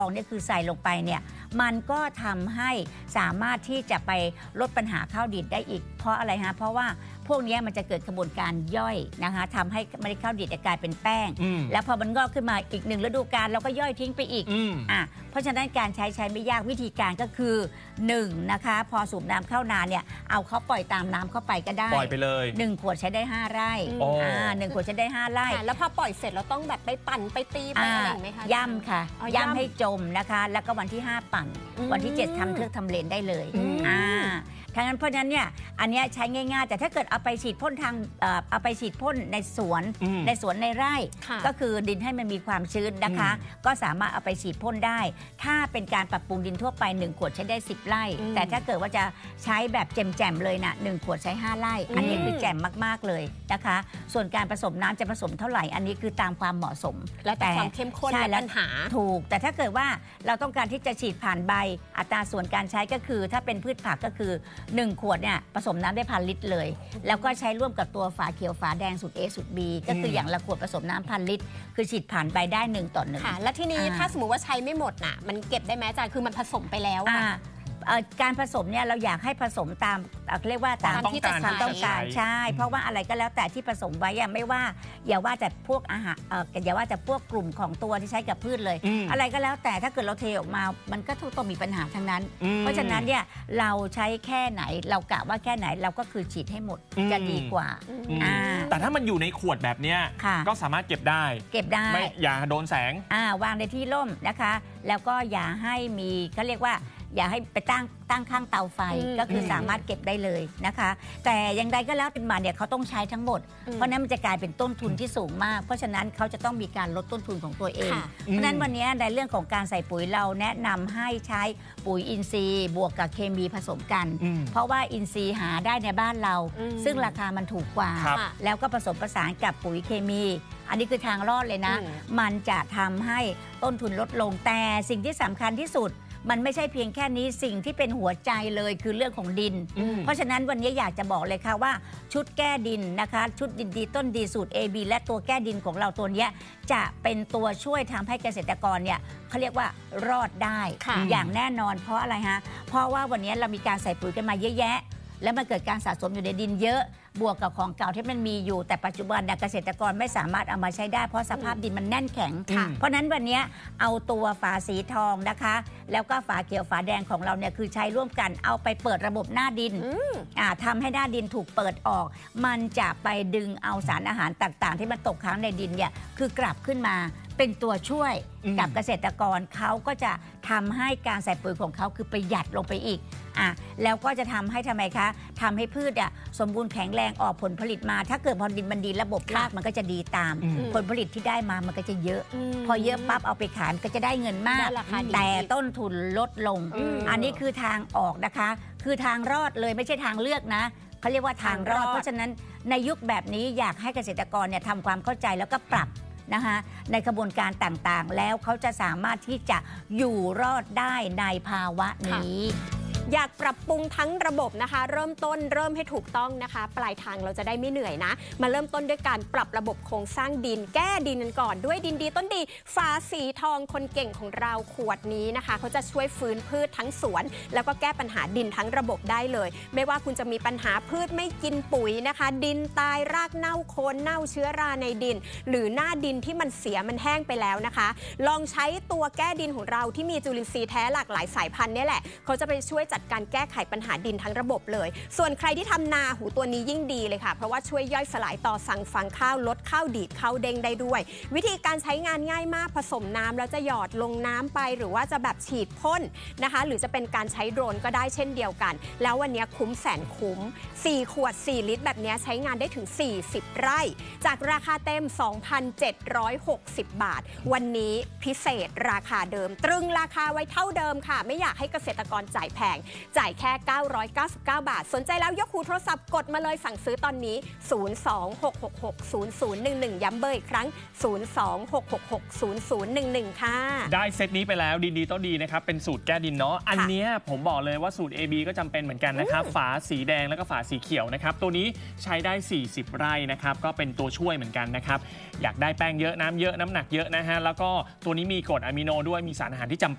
เนี่ยคือใส่ลงไปเนี่ยมันก็ทำให้สามารถที่จะไปลดปัญหาข้าวดีดได้อีกเพราะอะไรฮะเพราะว่าพวกนี้มันจะเกิดกระบวนการย่อยนะคะทำให้เมล็ดข้าวดีดกลายเป็นแป้งแล้วพอมันงอกขึ้นมาอีก1ฤดูกาลเราก็ย่อยทิ้งไปอีกเพราะฉะนั้นการใช้ไม่ยากวิธีการก็คือ1นะคะพอสูบน้ำเข้านาเนี่ยเอาเขาปล่อยตามน้ำเข้าไปก็ได้ปล่อยไปเลย 1 ขวดใช้ได้5 ไร่1 ขวดใช้ได้5 ไร่แล้วพอปล่อยเสร็จเราต้องแบบไปปั่นไปตีไปอะไรไหมคะย่ำค่ะย่ำให้จมนะคะแล้วก็วันที่5ปั่นวันที่7ทำเครื่องทำเลนได้เลยทั้งนั้นเพราะฉะนั้นเนี่ยอันนี้ใช้ง่ายๆแต่ถ้าเกิดเอาไปฉีดพ่นเอาไปฉีดพ่นในสวนในไร่ก็คือดินให้มันมีความชื้นนะคะก็สามารถเอาไปฉีดพ่นได้ถ้าเป็นการปรับปรุงดินทั่วไป1 ขวดใช้ได้10 ไร่แต่ถ้าเกิดว่าจะใช้แบบแจ่มๆเลยนะ1 ขวดใช้5 ไร่อันนี้คือแจ่มมากๆเลยนะคะส่วนการผสมน้ำจะผสมเท่าไหร่อันนี้คือตามความเหมาะสมแล้วแต่ความเข้มข้นและปัญหาถูกแต่ถ้าเกิดว่าเราต้องการที่จะฉีดผ่านใบอัตราส่วนการใช้ก็คือถ้าเป็นพืชผักก็คือ1 ขวดเนี่ยผสมน้ำได้1,000 ลิตรเลยแล้วก็ใช้ร่วมกับตัวฝาเขียวฝาแดงสูตร A สูตร B ก็คืออย่างละขวดผสมน้ำ1,000 ลิตรคือฉีดผ่านใบได้1 ต่อ 1 ค่ะและทีนี้ถ้าสมมติว่าใช้ไม่หมดน่ะมันเก็บได้ไหมอาจารย์คือมันผสมไปแล้วการผสมเนี่ยเราอยากให้ผสมตามเรียกว่าตามที่ความต้องการใช่เพราะว่าอะไรก็แล้วแต่ที่ผสมไว้ไม่ว่าอย่าว่าแต่พวกอาหารอย่าว่าแต่พวกกลุ่มของตัวที่ใช้กับพืชเลยอะไรก็แล้วแต่ถ้าเกิดเราเทออกมามันก็ต้องมีปัญหาทั้งนั้นเพราะฉะนั้นเนี่ยเราใช้แค่ไหนเรากะว่าแค่ไหนเราก็คือฉีดให้หมดจะดีกว่าแต่ถ้ามันอยู่ในขวดแบบนี้ก็สามารถเก็บได้ไม่อย่าโดนแสงวางในที่ร่มนะคะแล้วก็อย่าให้มีเขาเรียกว่าอย่าให้ไปตั้งข้างเตาไฟก็คือสามารถเก็บได้เลยนะคะแต่อย่างใดก็แล้วเป็นมาเนี่ยเขาต้องใช้ทั้งหมดเพราะนั้นมันจะกลายเป็นต้นทุนที่สูงมากเพราะฉะนั้นเขาจะต้องมีการลดต้นทุนของตัวเองเพราะนั้นวันนี้ในเรื่องของการใส่ปุ๋ยเราแนะนำให้ใช้ปุ๋ยอินทรีย์บวกกับเคมีผสมกันเพราะว่าอินทรีย์หาได้ในบ้านเราซึ่งราคามันถูกกว่าแล้วก็ผสมผสานกับปุ๋ยเคมีอันนี้คือทางรอดเลยนะมันจะทำให้ต้นทุนลดลงแต่สิ่งที่สำคัญที่สุดมันไม่ใช่เพียงแค่นี้สิ่งที่เป็นหัวใจเลยคือเรื่องของดินเพราะฉะนั้นวันนี้อยากจะบอกเลยค่ะว่าชุดแก้ดินนะคะชุดดินดีต้นดีสูตร AB และตัวแก้ดินของเราตัวนี้จะเป็นตัวช่วยทำให้เกษตรกรเนี่ยเขาเรียกว่ารอดได้อย่างแน่นอนเพราะอะไรฮะเพราะว่าวันนี้เรามีการใส่ปุ๋ยกันมาเยอะแยะแล้วมันเกิดการสะสมอยู่ในดินเยอะบวกกับของเก่าที่มันมีอยู่แต่ปัจจุบันเกษตรกรไม่สามารถเอามาใช้ได้เพราะสภาพดินมันแน่นแข็งเพราะนั้นวันนี้เอาตัวฝาสีทองนะคะแล้วก็ฝาเขียวฝาแดงของเราเนี่ยคือใช้ร่วมกันเอาไปเปิดระบบหน้าดินทำให้หน้าดินถูกเปิดออกมันจะไปดึงเอาสารอาหารต่างๆที่มันตกค้างในดินเนี่ยคือกลับขึ้นมาเป็นตัวช่วยกับเกษตรกรเขาก็จะทำให้การใส่ปุ๋ยของเขาคือประหยัดลงไปอีกแล้วก็จะทำไมคะทำให้พืชสมบูรณ์แข็งแรงออกผลผลิตมาถ้าเกิดพอดินมันดีระบบรากมันก็จะดีตามผลผลิตที่ได้มามันก็จะเยอะพอเยอะปั๊บเอาไปขายก็จะได้เงินมากแต่ต้นทุนลดลงอันนี้คือทางออกนะคะคือทางรอดเลยไม่ใช่ทางเลือกนะเขาเรียกว่าทางรอดเพราะฉะนั้นในยุคแบบนี้อยากให้เกษตรกรเนี่ยทำความเข้าใจแล้วก็ปรับนะคะในกระบวนการต่างๆแล้วเขาจะสามารถที่จะอยู่รอดได้ในภาวะนี้อยากปรับปรุงทั้งระบบนะคะเริ่มให้ถูกต้องนะคะปลายทางเราจะได้ไม่เหนื่อยนะมาเริ่มต้นด้วยการปรับระบบโครงสร้างดินแก้ดินกันก่อนด้วยดินดีต้นดีฝาสีทองคนเก่งของเราขวดนี้นะคะเขาจะช่วยฟื้นพืชทั้งสวนแล้วก็แก้ปัญหาดินทั้งระบบได้เลยไม่ว่าคุณจะมีปัญหาพืชไม่กินปุ๋ยนะคะดินตายรากเน่าโคนเน่าเชื้อราในดินหรือหน้าดินที่มันเสียมันแห้งไปแล้วนะคะลองใช้ตัวแก้ดินของเราที่มีจุลินทรีย์แท้หลากหลายสายพันธุ์นี่แหละเขาจะไปช่วยจัดการแก้ไขปัญหาดินทั้งระบบเลยส่วนใครที่ทำนาตัวนี้ยิ่งดีเลยค่ะเพราะว่าช่วยย่อยสลายต่อสั่งฟางข้าวลดข้าวดีดข้าวเด้งได้ด้วยวิธีการใช้งานง่ายมากผสมน้ำแล้วจะหยอดลงน้ำไปหรือว่าจะแบบฉีดพ่นนะคะหรือจะเป็นการใช้โดรนก็ได้เช่นเดียวกันแล้ววันนี้คุ้มแสนคุ้ม4 ขวด 4 ลิตรแบบนี้ใช้งานได้ถึง40 ไร่จากราคาเต็ม 2,760 บาทวันนี้พิเศษราคาเดิมตรึงราคาไว้เท่าเดิมค่ะไม่อยากให้เกษตรกรจ่ายแพงจ่ายแค่999 บาทสนใจแล้วยกหูโทรศัพท์กดมาเลยสั่งซื้อตอนนี้026660011ย้ำเบอร์อีกครั้ง026660011ค่ะได้เซตนี้ไปแล้วดินดีต้นดีนะครับเป็นสูตรแก้ดินเนาะอันนี้ผมบอกเลยว่าสูตร AB ก็จำเป็นเหมือนกันนะครับฝาสีแดงแล้วก็ฝาสีเขียวนะครับตัวนี้ใช้ได้40 ไร่นะครับก็เป็นตัวช่วยเหมือนกันนะครับอยากได้แป้งเยอะน้ำเยอะน้ำหนักเยอะนะฮะแล้วก็ตัวนี้มีกรดอะมิโนด้วยมีสารอาหารที่จำ